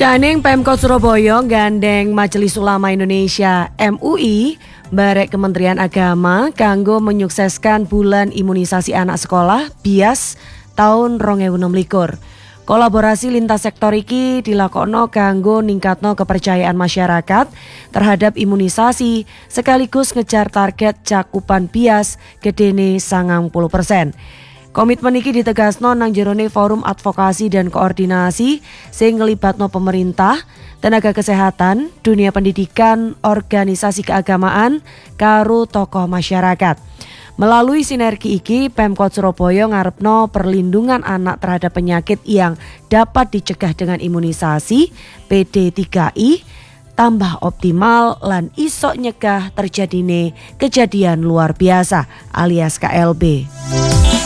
Janing Pemkot Surabaya gandeng Majelis Ulama Indonesia MUI barek Kementerian Agama kanggo menyukseskan bulan imunisasi anak sekolah BIAS tahun 2026. Kolaborasi lintas sektor iki dilakokno kanggo ningkatno kepercayaan masyarakat terhadap imunisasi sekaligus ngejar target cakupan BIAS gedene 90%. Komitmen iki ditegasno nang jerone forum advokasi dan koordinasi sing nglibatno pemerintah, tenaga kesehatan, dunia pendidikan, organisasi keagamaan, karo tokoh masyarakat. Melalui sinergi iki, Pemkot Surabaya ngarepno perlindungan anak terhadap penyakit yang dapat dicegah dengan imunisasi PD3I tambah optimal lan iso nyegah terjadine kejadian luar biasa alias KLB.